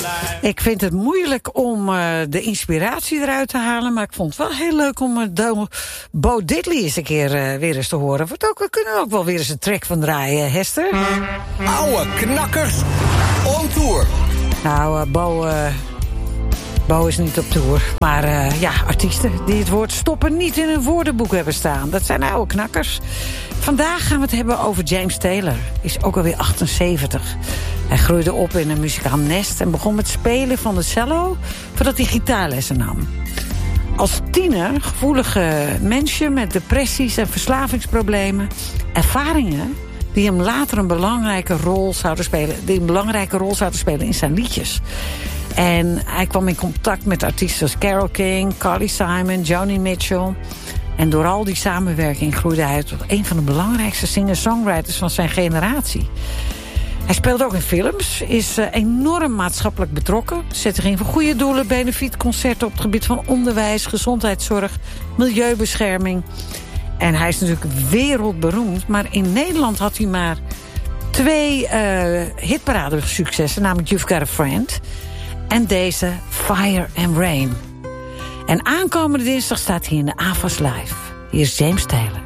Ik vind het moeilijk om de inspiratie eruit te halen, maar ik vond het wel heel leuk om Bo Diddley eens een keer weer eens te horen. We kunnen ook wel weer eens een track van draaien, Hester. Oude knakkers on tour. Nou, Bo is niet op tour. Maar artiesten die het woord stoppen niet in hun woordenboek hebben staan. Dat zijn oude knakkers. Vandaag gaan we het hebben over James Taylor. Is ook alweer 78. Hij groeide op in een muzikaal nest en begon met spelen van de cello voordat hij gitaarlessen nam. Als tiener, gevoelige mensje met depressies en verslavingsproblemen, ervaringen die hem later een belangrijke rol zouden spelen in zijn liedjes. En hij kwam in contact met artiesten als Carole King, Carly Simon, Joni Mitchell. En door al die samenwerking groeide hij tot een van de belangrijkste singer-songwriters van zijn generatie. Hij speelt ook in films, is enorm maatschappelijk betrokken, zet zich in voor goede doelen, benefietconcerten op het gebied van onderwijs, gezondheidszorg, milieubescherming. En hij is natuurlijk wereldberoemd, maar in Nederland had hij maar 2 hitparade-successen, namelijk You've Got a Friend en deze Fire and Rain. En aankomende dinsdag staat hij in de AFAS Live. Hier is James Taylor.